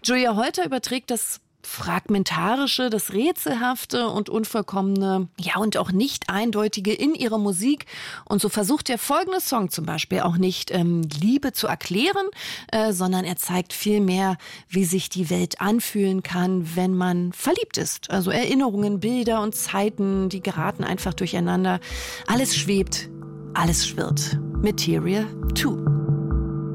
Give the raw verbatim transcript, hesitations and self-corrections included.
Julia Holter überträgt das Fragmentarische, das Rätselhafte und Unvollkommene, ja und auch nicht Eindeutige in ihrer Musik. Und so versucht der folgende Song zum Beispiel auch nicht ähm, Liebe zu erklären, äh, sondern er zeigt vielmehr, wie sich die Welt anfühlen kann, wenn man verliebt ist. Also Erinnerungen, Bilder und Zeiten, die geraten einfach durcheinander. Alles schwebt, alles schwirrt. Material zwei.